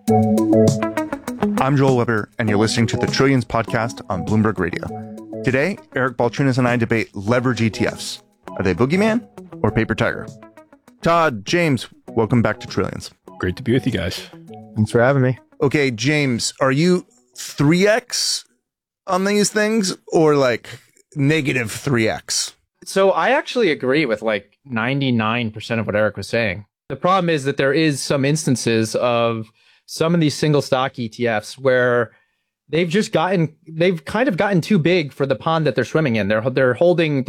I'm Joel Weber, and you're listening to the Trillions podcast on Bloomberg Radio. Today, Eric Balchunas and I debate leverage ETFs. Are they boogeyman or paper tiger? Todd, James, welcome back to Trillions. Great to be with you guys. Thanks for having me. Okay, James, are you 3x on these things or like negative 3x? So I actually agree with like 99% of what Eric was saying. The problem is that there is some instances of some of these single stock ETFs where they've kind of gotten too big for the pond that they're swimming in. They're offering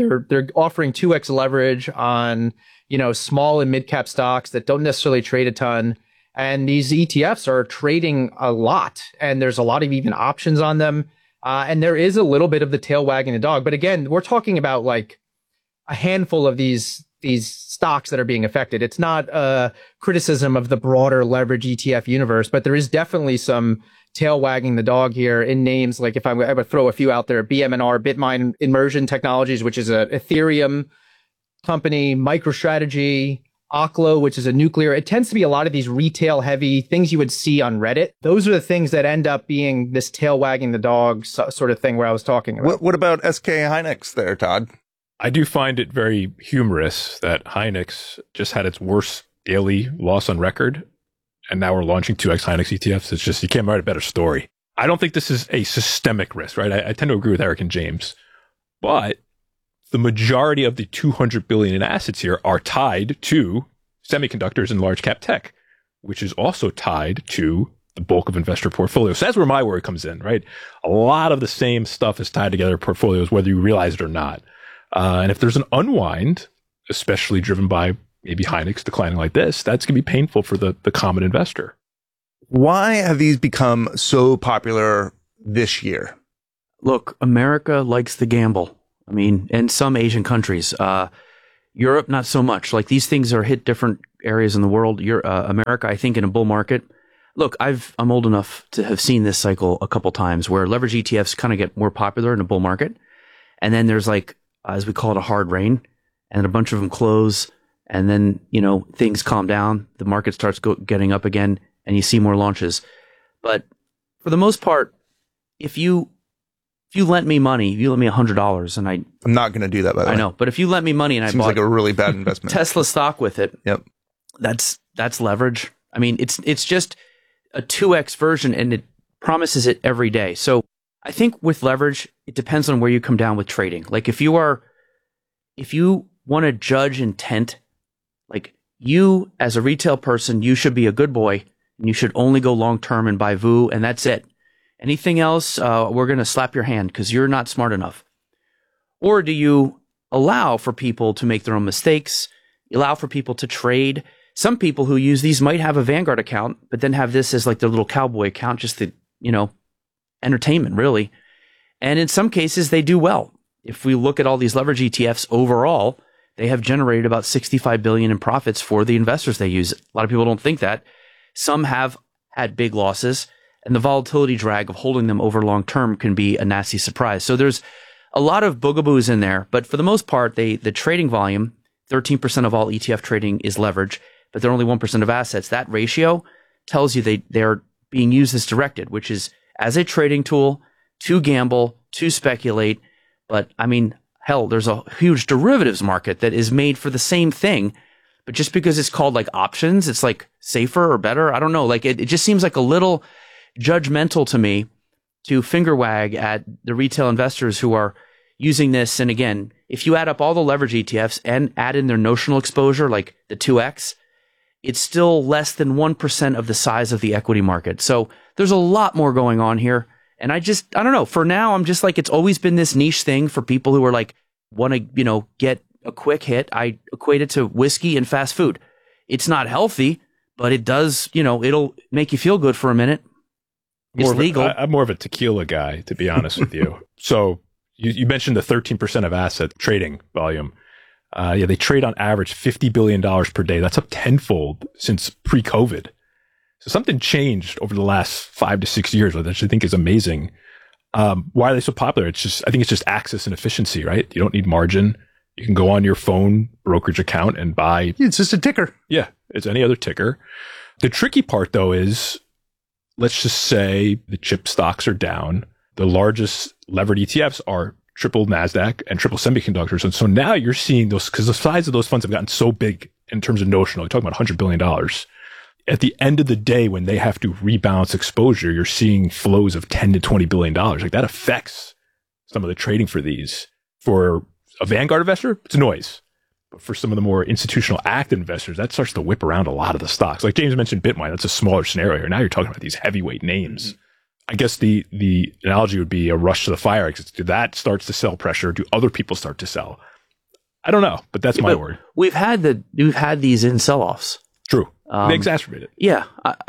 2x leverage on, small and mid cap stocks that don't necessarily trade a ton. And these ETFs are trading a lot, and there's a lot of even options on them. And there is a little bit of the tail wagging the dog. But again, we're talking about like a handful of these stocks that are being affected. It's not a criticism of the broader leverage ETF universe, but there is definitely some tail wagging the dog here in names like, if I would throw a few out there, BMNR, Bitmine Immersion Technologies, which is a Ethereum company, MicroStrategy, Oklo, which is a nuclear. It tends to be a lot of these retail heavy things you would see on Reddit. Those are the things that end up being this tail wagging the dog sort of thing where I was talking about. What about SK Hynix there, Todd? I do find it very humorous that Hynix just had its worst daily loss on record, and now we're launching 2x Hynix ETFs. It's just, you can't write a better story. I don't think this is a systemic risk, right? I tend to agree with Eric and James, but the majority of the 200 billion in assets here are tied to semiconductors and large cap tech, which is also tied to the bulk of investor portfolios. So that's where my worry comes in, right? A lot of the same stuff is tied together in portfolios, whether you realize it or not. And if there's an unwind, especially driven by maybe Hynix declining like this, that's going to be painful for the common investor. Why have these become so popular this year? Look, America likes to gamble. I mean, and some Asian countries. Europe, not so much. Like, these things are hit different areas in the world. America, I think, in a bull market. Look, I'm old enough to have seen this cycle a couple times where leverage ETFs kind of get more popular in a bull market. And then there's like, as we call it, a hard rain, and a bunch of them close, and then, things calm down, the market starts getting up again, and you see more launches. But for the most part, if you lent me money, if you lent me $100, and I'm not going to do that, by the way. I know, but if you lent me money and I bought like a really bad investment Tesla stock with it, yep, that's leverage. I mean, it's just a 2x version, and it promises it every day. So I think with leverage, it depends on where you come down with trading. Like, if you want to judge intent, like, you as a retail person, you should be a good boy, and you should only go long term and buy VU, and that's it. Anything else, we're going to slap your hand because you're not smart enough. Or do you allow for people to make their own mistakes? You allow for people to trade. Some people who use these might have a Vanguard account, but then have this as like their little cowboy account, just to, entertainment, really. And in some cases, they do well. If we look at all these leverage ETFs overall, they have generated about $65 billion in profits for the investors they use. A lot of people don't think that. Some have had big losses, and the volatility drag of holding them over long term can be a nasty surprise. So there's a lot of boogaboos in there, but for the most part, the trading volume, 13% of all ETF trading is leverage, but they're only 1% of assets. That ratio tells you they're being used as directed, which is as a trading tool to gamble, to speculate. But I mean, hell, there's a huge derivatives market that is made for the same thing. But just because it's called like options, it's like safer or better. I don't know. Like, it just seems like a little judgmental to me to finger wag at the retail investors who are using this. And again, if you add up all the leverage ETFs and add in their notional exposure, like the 2X, it's still less than 1% of the size of the equity market. So there's a lot more going on here. And I don't know. For now, I'm just like, it's always been this niche thing for people who are like, want to, get a quick hit. I equate it to whiskey and fast food. It's not healthy, but it does, it'll make you feel good for a minute. It's legal. I'm more of a tequila guy, to be honest with you. So you mentioned the 13% of asset trading volume. They trade on average $50 billion per day. That's up tenfold since pre-COVID. So something changed over the last 5 to 6 years, which I think is amazing. Why are they so popular? I think it's just access and efficiency, right? You don't need margin. You can go on your phone brokerage account and buy. It's just a ticker. Yeah, it's any other ticker. The tricky part, though, is let's just say the chip stocks are down. The largest levered ETFs are triple NASDAQ and triple semiconductors. And so now you're seeing those, because the size of those funds have gotten so big in terms of notional, you're talking about $100 billion. At the end of the day, when they have to rebalance exposure, you're seeing flows of $10 to $20 billion. Like that affects some of the trading for these. For a Vanguard investor, it's noise. But for some of the more institutional active investors, that starts to whip around a lot of the stocks. Like James mentioned Bitmine, that's a smaller scenario here. Now you're talking about these heavyweight names. I guess the analogy would be a rush to the fire exits. Do that starts to sell pressure? Do other people start to sell? I don't know, but that's my word. We've had these in sell-offs. True. They exacerbate it. Yeah.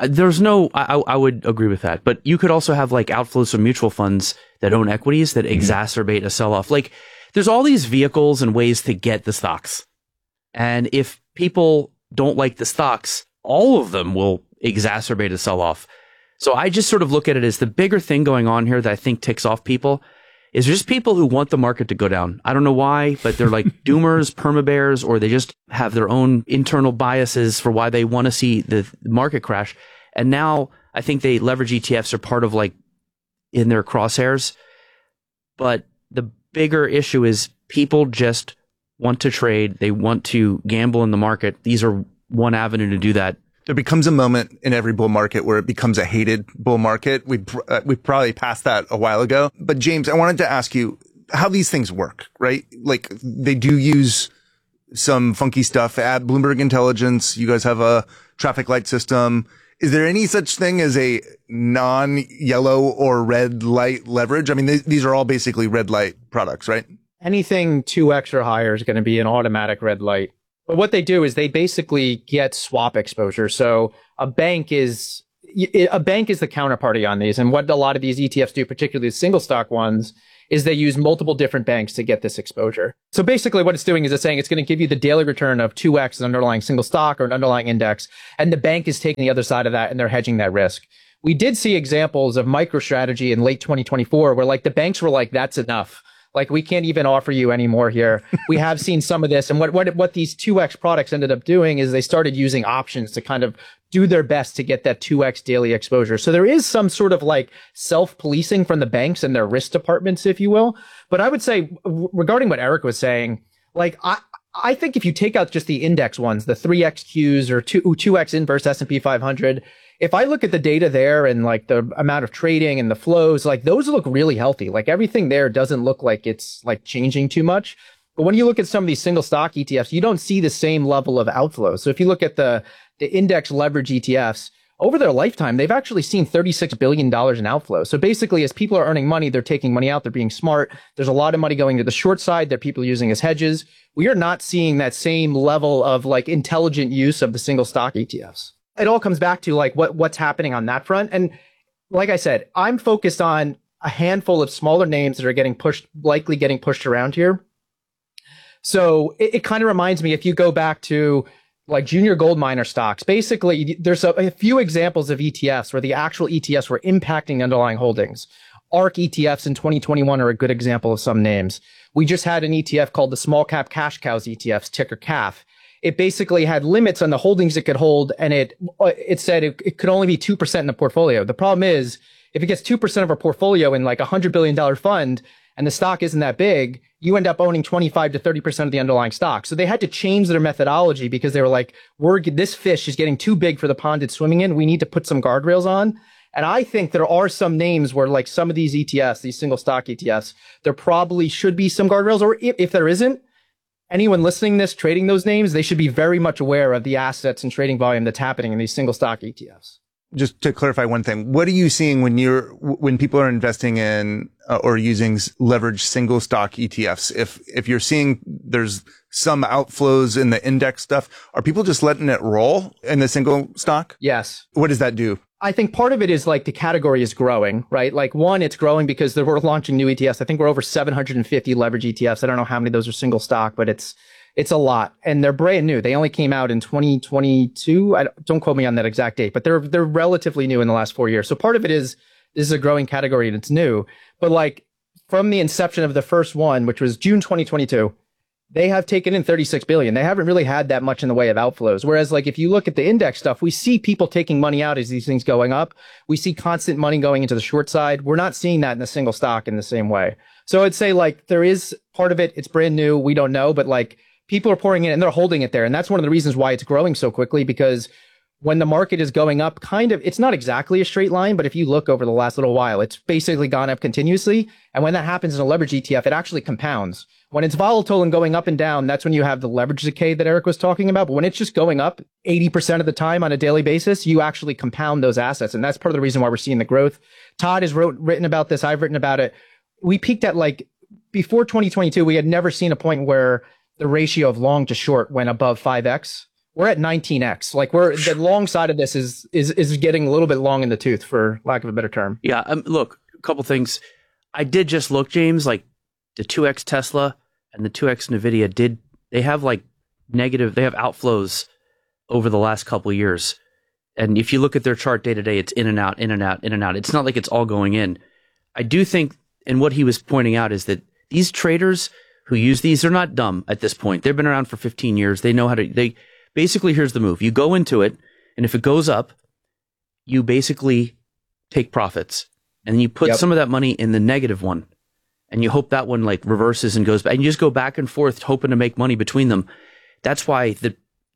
I would agree with that. But you could also have like outflows from mutual funds that own equities that exacerbate a sell-off. Like there's all these vehicles and ways to get the stocks. And if people don't like the stocks, all of them will exacerbate a sell-off. So I just sort of look at it as the bigger thing going on here that I think ticks off people is just people who want the market to go down. I don't know why, but they're like doomers, perma-bears, or they just have their own internal biases for why they want to see the market crash. And now I think they leverage ETFs are part of like in their crosshairs. But the bigger issue is people just want to trade. They want to gamble in the market. These are one avenue to do that. There becomes a moment in every bull market where it becomes a hated bull market. We probably passed that a while ago. But James, I wanted to ask you how these things work, right? Like they do use some funky stuff at Bloomberg Intelligence. You guys have a traffic light system. Is there any such thing as a non-yellow or red light leverage? I mean, these are all basically red light products, right? Anything 2x or higher is going to be an automatic red light. But what they do is they basically get swap exposure. So a bank is the counterparty on these. And what a lot of these ETFs do, particularly the single stock ones, is they use multiple different banks to get this exposure. So basically what it's doing is it's saying it's going to give you the daily return of 2x an underlying single stock or an underlying index. And the bank is taking the other side of that and they're hedging that risk. We did see examples of MicroStrategy in late 2024 where like the banks were like, that's enough. Like, we can't even offer you any more here. We have seen some of this. And what these 2x products ended up doing is they started using options to kind of do their best to get that 2x daily exposure. So there is some sort of like self-policing from the banks and their risk departments, if you will. But I would say regarding what Eric was saying, like, I think if you take out just the index ones, the 3XQs or 2x inverse S&P 500, if I look at the data there and like the amount of trading and the flows, like those look really healthy. Like everything there doesn't look like it's like changing too much. But when you look at some of these single stock ETFs, you don't see the same level of outflows. So if you look at the index leverage ETFs, over their lifetime, they've actually seen $36 billion in outflows. So basically, as people are earning money, they're taking money out, they're being smart. There's a lot of money going to the short side that people are using as hedges. We are not seeing that same level of like intelligent use of the single stock ETFs. It all comes back to like what's happening on that front. And like I said, I'm focused on a handful of smaller names that are likely getting pushed around here. So it kind of reminds me, if you go back to like junior gold miner stocks, basically there's a few examples of ETFs where the actual ETFs were impacting underlying holdings. ARK ETFs in 2021 are a good example of some names. We just had an ETF called the Small Cap Cash Cows ETFs, ticker CAF. It basically had limits on the holdings it could hold, and it said it could only be 2% in the portfolio. The problem is, if it gets 2% of our portfolio in like a $100 billion fund, and the stock isn't that big, you end up owning 25 to 30% of the underlying stock. So they had to change their methodology because they were like, this fish is getting too big for the pond it's swimming in. We need to put some guardrails on. And I think there are some names where like some of these ETFs, these single stock ETFs, there probably should be some guardrails, or if there isn't, anyone listening to this, trading those names, they should be very much aware of the assets and trading volume that's happening in these single stock ETFs. Just to clarify one thing, what are you seeing when people are investing in or using leveraged single stock ETFs? If you're seeing there's some outflows in the index stuff, are people just letting it roll in the single stock? Yes. What does that do? I think part of it is like the category is growing, right? Like one, it's growing because we're launching new ETFs. I think we're over 750 leverage ETFs. I don't know how many of those are single stock, but it's a lot, and they're brand new. They only came out in 2022. Don't quote me on that exact date, but they're relatively new in the last 4 years. So part of it is this is a growing category and it's new. But like from the inception of the first one, which was June 2022, they have taken in 36 billion. They haven't really had that much in the way of outflows. Whereas like if you look at the index stuff, we see people taking money out as these things going up. We see constant money going into the short side. We're not seeing that in a single stock in the same way. So I'd say like there is part of it. It's brand new. We don't know, but like people are pouring in and they're holding it there. And that's one of the reasons why it's growing so quickly, because when the market is going up, it's not exactly a straight line, but if you look over the last little while, it's basically gone up continuously. And when that happens in a leverage ETF, it actually compounds. When it's volatile and going up and down, that's when you have the leverage decay that Eric was talking about. But when it's just going up 80% of the time on a daily basis, you actually compound those assets. And that's part of the reason why we're seeing the growth. Todd has written about this. I've written about it. We peaked at like before 2022, we had never seen a point where the ratio of long to short went above 5x. We're at 19x. Like the long side of this is getting a little bit long in the tooth, for lack of a better term. Yeah. Look, a couple things. I did just look, James, like the 2x Tesla and the 2x Nvidia they have like negative, they have outflows over the last couple of years. And if you look at their chart day to day, it's in and out, in and out, in and out. It's not like it's all going in. I do think, and what he was pointing out is that these traders who use these are not dumb at this point. They've been around for 15 years. They know how to, basically, here's the move. You go into it, and if it goes up, you basically take profits. And then you put some of that money in the negative one. And you hope that one like reverses and goes back. And you just go back and forth hoping to make money between them. That's why the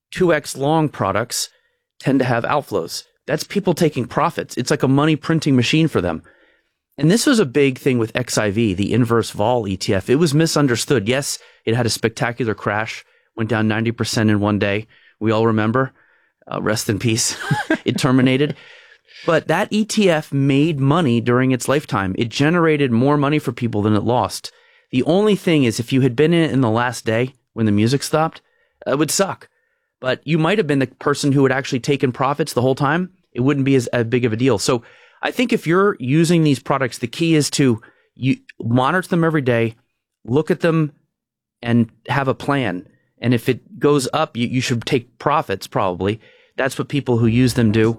2x long products tend to have outflows. That's people taking profits. It's like a money printing machine for them. And this was a big thing with XIV, the inverse vol ETF. It was misunderstood. Yes, it had a spectacular crash, went down 90% in one day. We all remember. Rest in peace. It terminated. But that ETF made money during its lifetime. It generated more money for people than it lost. The only thing is, if you had been in the last day when the music stopped, it would suck. But you might have been the person who had actually taken profits the whole time. It wouldn't be as big of a deal. So I think if you're using these products, the key is to monitor them every day, look at them, and have a plan. And if it goes up, you should take profits, probably. That's what people who use them do.